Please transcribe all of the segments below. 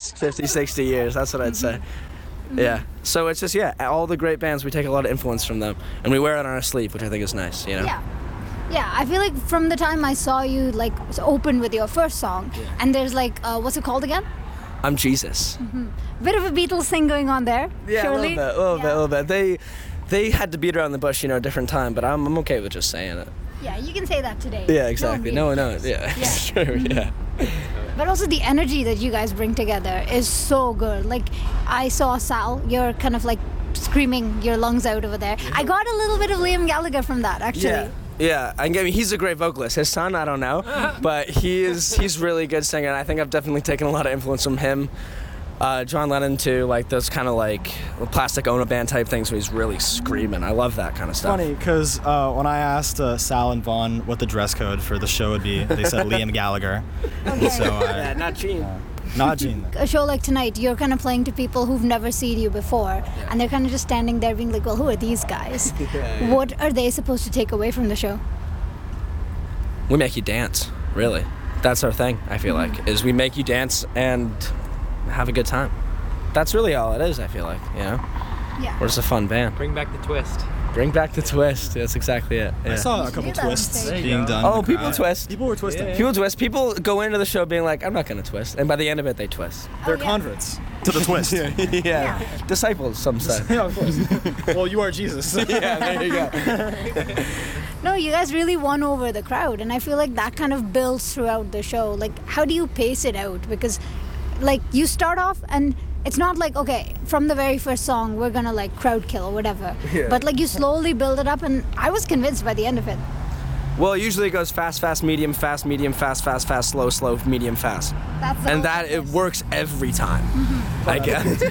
last 50, 60 years. That's what I'd say. Yeah. So it's just, all the great bands, we take a lot of influence from them, and we wear it on our sleeve, which I think is nice, you know? Yeah, I feel like from the time I saw you, like, open with your first song, and there's, like, what's it called again? I'm Jesus. Bit of a Beatles thing going on there, Yeah, surely? a little bit. They had to beat around the bush, a different time, but I'm okay with just saying it. Yeah, you can say that today. Yeah, exactly. No, yeah. Sure, yeah. But also the energy that you guys bring together is so good. Like, I saw Sal, you're kind of like screaming your lungs out over there. I got a little bit of Liam Gallagher from that, actually. Yeah, I mean, he's a great vocalist. His son, I don't know, but he's really good singer, and I think I've definitely taken a lot of influence from him. John Lennon too, like those kind of like Plastic Ono Band type things where he's really screaming. I love that kind of stuff. Funny, because when I asked Sal and Vaughn what the dress code for the show would be, they said Liam Gallagher. Okay. So not Gene. not Gene. A show like tonight, you're kind of playing to people who've never seen you before, and they're kind of just standing there being like, well, who are these guys? What are they supposed to take away from the show? We make you dance, really. That's our thing, I feel like, is we make you dance and have a good time. That's really all it is, I feel like, Yeah. We're just a fun band. Bring back the twist. Bring back the twist. That's exactly it. I saw a couple Do that on twists stage. being done. Oh, in the people crowd. twist. People were twisting. People twist. People go into the show being like, I'm not going to twist. And by the end of it, they twist. They're yeah. converts to the twist. yeah. Disciples, some say. Yeah, of course. Well, you are Jesus. Yeah, there you go. No, you guys really won over the crowd, and I feel like that kind of builds throughout the show. Like, how do you pace it out? Because, like, you start off and it's not like, okay, from the very first song, we're gonna like crowd kill or whatever. Yeah. But like you slowly build it up, and I was convinced by the end of it. Well, usually it goes fast, medium, fast, slow, medium, fast. That's the And whole that, it purpose. works every time. I guess.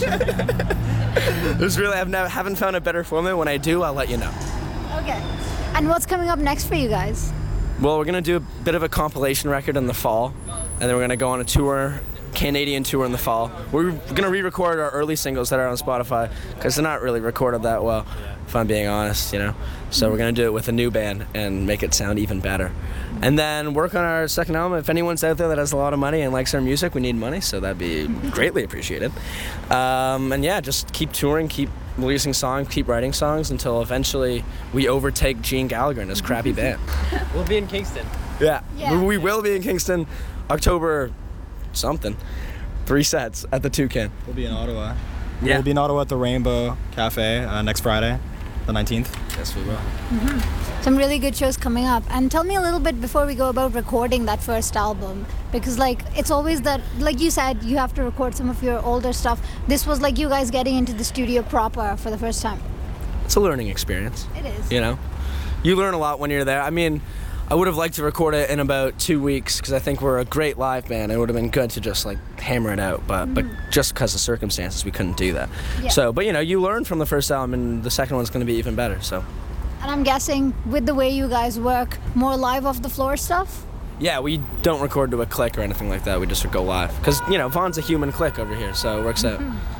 There's really, haven't found a better formula. When I do, I'll let you know. Okay. And what's coming up next for you guys? Well, we're going to do a bit of a compilation record in the fall, and then we're going to go on a tour, Canadian tour in the fall. We're going to re-record our early singles that are on Spotify, because they're not really recorded that well, if I'm being honest, So we're going to do it with a new band and make it sound even better. And then work on our second album. If anyone's out there that has a lot of money and likes our music, we need money, so that'd be greatly appreciated. And yeah, just keep touring, keep releasing songs, keep writing songs until eventually we overtake Gene Gallagher and his crappy band. We'll be in Kingston. Yeah. Yeah. We will be in Kingston, October something. 3 sets at the Toucan. We'll be in Ottawa. Yeah. We'll be in Ottawa at the Rainbow Cafe next Friday, the 19th. Yes, we will. Some really good shows coming up. And tell me a little bit before we go about recording that first album, because like it's always that, like you said, you have to record some of your older stuff. This was like you guys getting into the studio proper for the first time. It's a learning experience. It is. You learn a lot when you're there. I mean, I would have liked to record it in about 2 weeks because I think we're a great live band. It would have been good to just like hammer it out, but just because of circumstances, we couldn't do that. Yeah. So, but you learn from the first album, and the second one's going to be even better. So, And I'm guessing with the way you guys work, more live off the floor stuff? yeah, we don't record to a click or anything like that. We just go live because Vaughn's a human click over here, so it works out.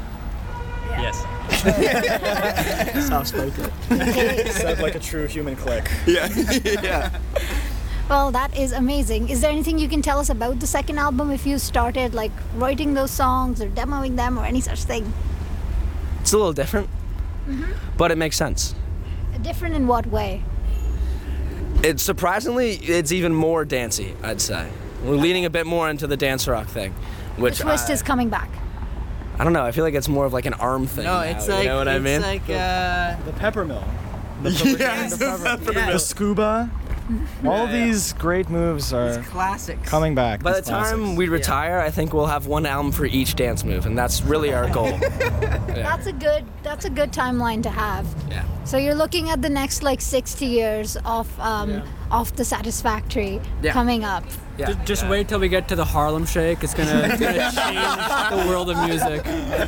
Yes. Soft spoken. Sounds like a true human click. Yeah. Yeah. Well, that is amazing. Is there anything you can tell us about the second album if you started like writing those songs or demoing them or any such thing? It's a little different, but it makes sense. Different in what way? It's even more dancey, I'd say. We're leaning a bit more into the dance rock thing, which The twist is coming back. I don't know. I feel like it's more of like an arm thing. No, now, it's you like know what I mean? The Peppermill. Yes, The scuba. All these great moves are classics. coming back. By the these classics. time we retire, I think we'll have one album for each dance move, and that's really our goal. Yeah. That's a good timeline to have. Yeah. So you're looking at the next like 60 years of the Satisfactory coming up. Yeah. Just wait till we get to the Harlem Shake. It's gonna change the world of music.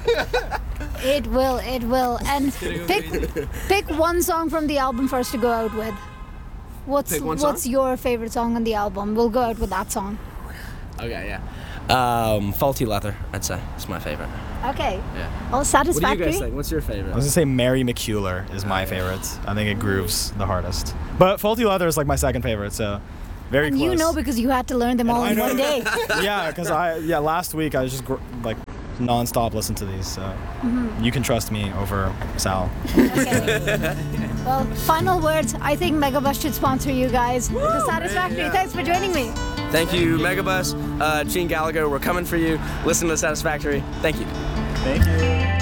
It will. And pick one song from the album for us to go out with. Pick one song? What's your favorite song on the album? We'll go out with that song. Okay, yeah. Faulty Leather, I'd say. It's my favorite. Okay. Yeah. Well, What Satisfactory. do you guys think? What's your favorite? I was gonna say Mary McCuller is my favorite. I think it grooves the hardest. But Faulty Leather is like my second favorite, so very And close. you know because you had to learn them all in one day. Yeah, because last week I was just nonstop listen to these. So you can trust me over Sal. Okay. Well, final words. I think Megabus should sponsor you guys. The Satisfactory. Thanks for joining me. Thank you, Megabus. Gene Gallagher, we're coming for you. Listen to Satisfactory. Thank you. Thank you.